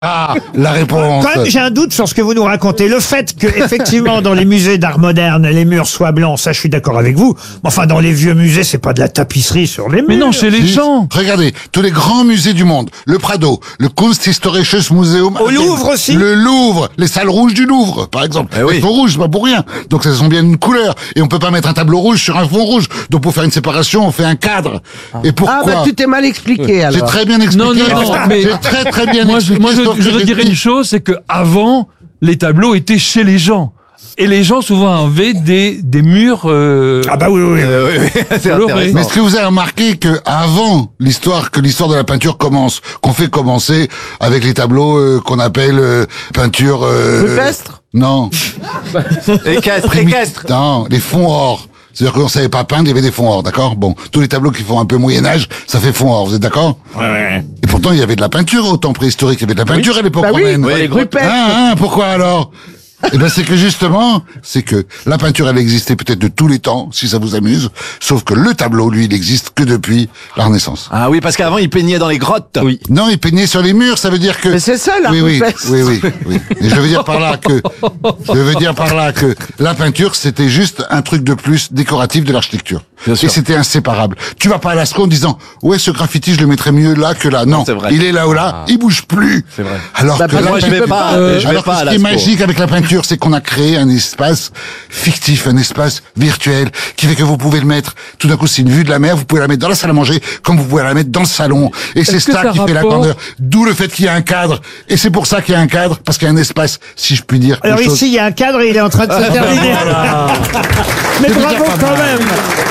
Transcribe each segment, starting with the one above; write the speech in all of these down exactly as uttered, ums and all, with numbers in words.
Ah, la réponse. Quand même, j'ai un doute sur ce que vous nous racontez. Le fait que, effectivement, dans les musées d'art moderne, les murs soient blancs, ça, je suis d'accord avec vous. Enfin, dans les vieux musées, c'est pas de la tapisserie sur les murs. Mais non, chez les Si, gens. Regardez, tous les grands musées du monde, le Prado, le Kunsthistorisches Museum. Au Louvre aussi. Le Louvre, les salles rouges du Louvre, par exemple. Eh oui. Elles sont rouges, c'est pas pour rien. Donc, elles sont bien une couleur. Et on peut pas mettre un tableau rouge sur un fond rouge. Donc, pour faire une séparation, on fait un cadre. Et pourquoi? Ah bah tu t'es mal expliqué J'ai alors. très bien expliqué. Non, non, non, mais- J'ai très très bien Moi, je, expliqué. moi, je, sauf que je j'ai redirais dit- une chose, c'est que avant, les tableaux étaient chez les gens. Et les gens souvent avaient des, des murs, euh, Ah bah oui, oui, oui. colorés. Mais est-ce que vous avez remarqué que avant l'histoire, que l'histoire de la peinture commence, qu'on fait commencer avec les tableaux euh, qu'on appelle euh, peinture... Euh, Rupestre? Non. Équestre, Primi- équestre. Non, les fonds or. C'est-à-dire qu'on savait pas peindre, il y avait des fonds or, d'accord? Bon, tous les tableaux qui font un peu Moyen-Âge, ça fait fond or, vous êtes d'accord? Ouais, ouais. Et pourtant, il y avait de la peinture au temps préhistorique, il y avait de la peinture à l'époque Bah oui, romaine. oui, les Rupestre. Ah, ah, pourquoi alors? Eh ben, c'est que justement, c'est que la peinture, elle existait peut-être de tous les temps, si ça vous amuse, sauf que le tableau, lui, il existe que depuis la Renaissance. Ah oui, parce qu'avant, il peignait dans les grottes. Oui. Non, il peignait sur les murs, ça veut dire que... Mais c'est ça, la oui, oui, rupestre. oui, oui, oui. Et je veux dire par là que, je veux dire par là que la peinture, c'était juste un truc de plus décoratif de l'architecture. Bien sûr. Et c'était inséparable. Tu vas pas à Lascaux en disant, ouais, ce graffiti, je le mettrais mieux là que là. Non, c'est vrai. il est là ou là, il bouge plus. C'est vrai. Alors Bah, que parce la Moi, je vais peinture- pas, euh, je vais alors pas que à ce qui est Lascaux. magique avec la peinture, c'est qu'on a créé un espace fictif, un espace virtuel, qui fait que vous pouvez le mettre, tout d'un coup, c'est une vue de la mer, vous pouvez la mettre dans la salle à manger, comme vous pouvez la mettre dans le salon. Et c'est Est-ce que ça ça qui fait la rapporte- grandeur. D'où le fait qu'il y a un cadre. Et c'est pour ça qu'il y a un cadre, parce qu'il y a un espace, si je puis dire. Alors quelque chose- ici, il y a un cadre et il est en train de se terminer. Mais C'est déjà bravo pas quand mal. même.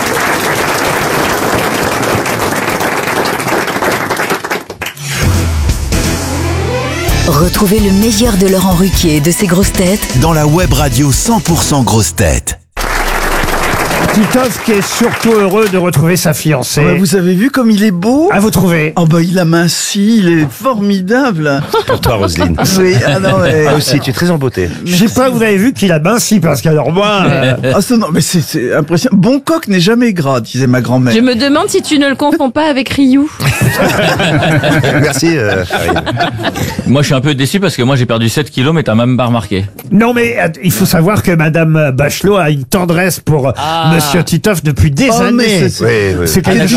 Retrouvez le meilleur de Laurent Ruquier et de ses grosses têtes Dans la web radio cent pour cent grosses têtes. Titoff qui est surtout heureux de retrouver sa fiancée. Ouais, vous avez vu comme il est beau? À vous trouver. Oh bah il a minci, il est formidable. Pour toi, Roselyne. Oui, ah non mais... Ah aussi, tu es très en beauté. Je sais pas, vous avez vu qu'il a minci parce qu'alors moi, euh, Ah ça, non mais c'est- c'est impressionnant. Bon coq n'est jamais gras, disait ma grand-mère. Je me demande si tu ne le confonds pas avec Ryu. Merci, euh, Karine. Moi, je suis un peu déçu parce que moi, j'ai perdu sept kilos, mais t'as même pas remarqué. non mais euh, il faut savoir que Madame Bachelot a une tendresse pour Monsieur Titoff depuis des Oh, mais années. c'est- Oui, oui. C'est Elle quelque dit